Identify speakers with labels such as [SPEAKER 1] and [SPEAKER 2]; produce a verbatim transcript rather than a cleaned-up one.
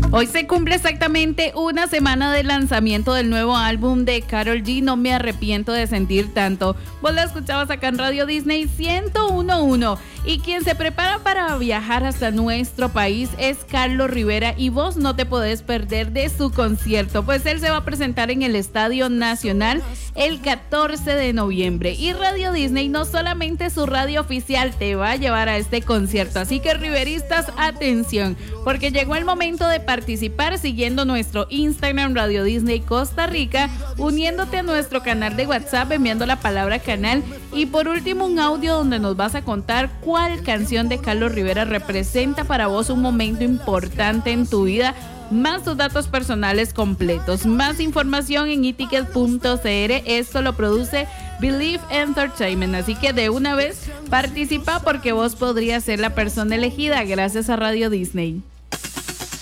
[SPEAKER 1] Hoy se cumple exactamente una semana del lanzamiento del nuevo álbum de Karol G, No me arrepiento de sentir tanto. Vos la escuchabas acá en Radio Disney ciento uno punto uno. Y quien se prepara para viajar hasta nuestro país es Carlos Rivera, y vos no te podés perder de su concierto, pues él se va a presentar en el Estadio Nacional el catorce de noviembre. Y Radio Disney, no solamente su radio oficial, te va a llevar a este concierto. Así que, riveristas, atención, porque llegó el momento de participar siguiendo nuestro Instagram Radio Disney Costa Rica, uniéndote a nuestro canal de WhatsApp, enviando la palabra canal, y por último un audio donde nos vas a contar cuál canción de Carlos Rivera representa para vos un momento importante en tu vida, más tus datos personales completos. Más información en iticket punto c r. Esto lo produce Believe Entertainment, así que de una vez participa, porque vos podrías ser la persona elegida gracias a Radio Disney.